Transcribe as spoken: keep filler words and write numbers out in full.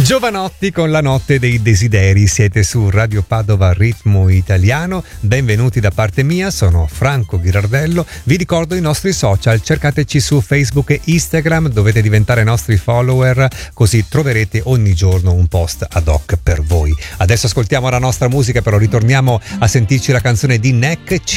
Giovanotti con la notte dei desideri, siete su Radio Padova Ritmo Italiano, benvenuti da parte mia, sono Franco Ghirardello, vi ricordo i nostri social, cercateci su Facebook e Instagram, dovete diventare nostri follower, così troverete ogni giorno un post ad hoc per voi. Adesso ascoltiamo la nostra musica, però ritorniamo a sentirci la canzone di Neck.